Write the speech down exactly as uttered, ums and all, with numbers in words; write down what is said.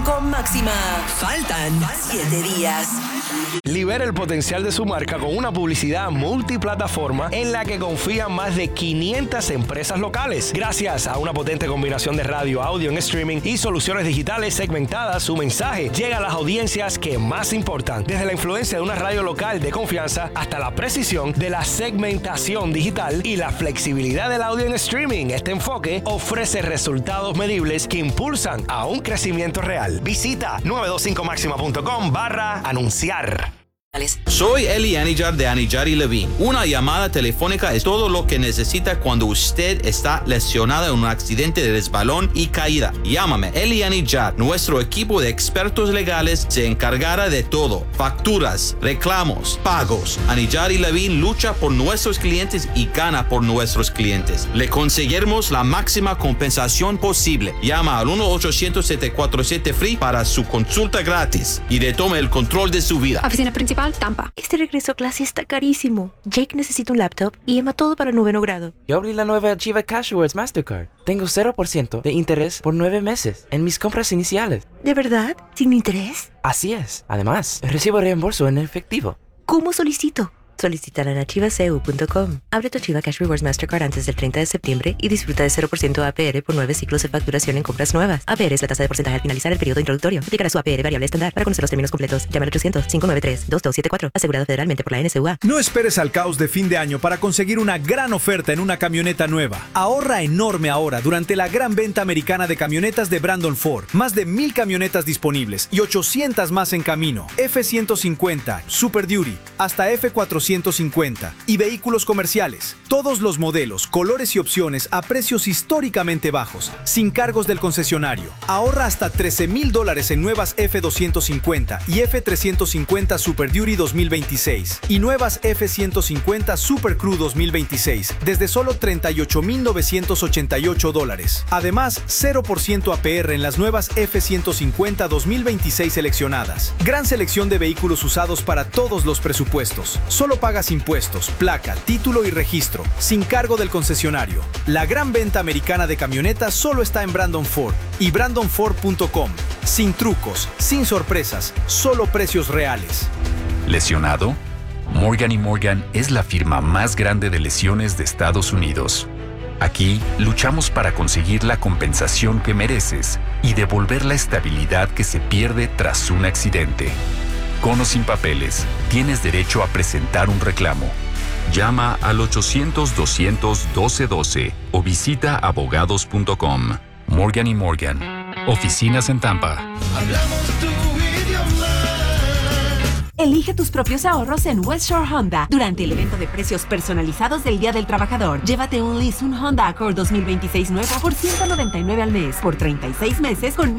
con Máxima. Faltan siete días. Libera el potencial de su marca con una publicidad multiplataforma en la que confían más de quinientas empresas locales. Gracias a una potente combinación de radio, audio en streaming y soluciones digitales segmentadas, su mensaje llega a las audiencias que más importan. Desde la influencia de una radio local de confianza hasta la precisión de la segmentación digital y la flexibilidad del audio en streaming. Este enfoque ofrece resultados medibles que impulsan a un crecimiento real. Visita nueve dos cinco máxima punto com barra anunciar. Soy Eli Anijar de Anijar y Levine. Una llamada telefónica es todo lo que necesita cuando usted está lesionado en un accidente de resbalón y caída. Llámame, Eli Anijar. Nuestro equipo de expertos legales se encargará de todo. Facturas, reclamos, pagos. Anijar y Levine lucha por nuestros clientes y gana por nuestros clientes. Le conseguiremos la máxima compensación posible. Llama al uno ochocientos siete cuatro siete F R E E para su consulta gratis y retome el control de su vida. Oficina principal, Tampa. Este regreso a clase está carísimo. Jake necesita un laptop y Emma todo para el noveno grado. Yo abrí la nueva Chiva Cash Rewards Mastercard. Tengo cero por ciento de interés por nueve meses en mis compras iniciales. ¿De verdad? ¿Sin interés? Así es. Además, recibo reembolso en efectivo. ¿Cómo solicito? Solicitar en achiva c u punto com. Abre tu Chiva Cash Rewards Mastercard antes del treinta de septiembre y disfruta de cero por ciento A P R por nueve ciclos de facturación en compras nuevas. A P R es la tasa de porcentaje al finalizar el periodo introductorio. Aplicará su A P R variable estándar. Para conocer los términos completos, llama al ochocientos, cinco nueve tres, dos dos siete cuatro. Asegurado federalmente por la N S U A. No esperes al caos de fin de año para conseguir una gran oferta en una camioneta nueva. Ahorra enorme ahora durante la gran venta americana de camionetas de Brandon Ford. Más de mil camionetas disponibles y ochocientas más en camino. F ciento cincuenta, Super Duty, hasta F cuatrocientos cincuenta. Y vehículos comerciales. Todos los modelos, colores y opciones a precios históricamente bajos, sin cargos del concesionario. Ahorra hasta trece mil dólares en nuevas F doscientos cincuenta y F trescientos cincuenta Super Duty dos mil veintiséis y nuevas F ciento cincuenta Super Crew dos mil veintiséis desde solo treinta y ocho mil novecientos ochenta y ocho dólares. Además, cero por ciento A P R en las nuevas F ciento cincuenta dos mil veintiséis seleccionadas. Gran selección de vehículos usados para todos los presupuestos. Solo pagas impuestos, placa, título y registro, sin cargo del concesionario. La gran venta americana de camionetas solo está en Brandon Ford y brandon ford punto com. Sin trucos, sin sorpresas, solo precios reales. ¿Lesionado? Morgan y Morgan es la firma más grande de lesiones de Estados Unidos. Aquí luchamos para conseguir la compensación que mereces y devolver la estabilidad que se pierde tras un accidente. Con o sin papeles, tienes derecho a presentar un reclamo. Llama al ochocientos, doscientos, doce doce o visita abogados punto com. Morgan y Morgan. Oficinas en Tampa. Hablamos tu idioma. Elige tus propios ahorros en West Shore Honda durante el evento de precios personalizados del Día del Trabajador. Llévate un lease, un Honda Accord dos mil veintiséis nuevo por ciento noventa y nueve al mes por treinta y seis meses con